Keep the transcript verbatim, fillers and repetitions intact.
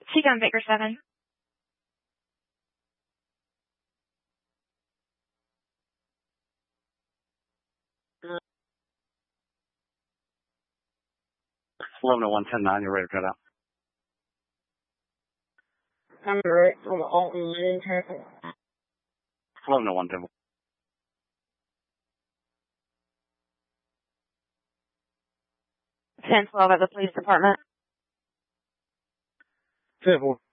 Seagun Baker seven. eleven oh one ten nine, you're ready to cut out. I'm right from Alton Lane traffic. eleven oh one ten. ten twelve at the police department. Civil.